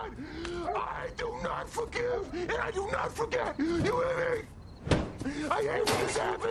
God! I do not forgive, and I do not forget. You hear me? I hate when this happens.